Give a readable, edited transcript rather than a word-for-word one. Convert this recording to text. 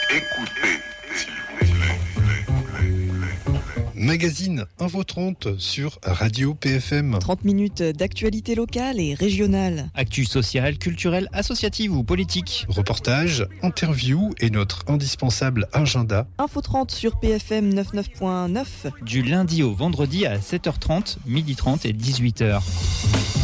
Écoutez, s'il vous plaît. Magazine Info 30 sur Radio PFM. 30 minutes d'actualité locale et régionale. Actu sociale, culturelle, associative ou politique. Reportages, interviews et notre indispensable agenda. Info 30 sur PFM 99.9. Du lundi au vendredi à 7h30, 12h30 et 18h.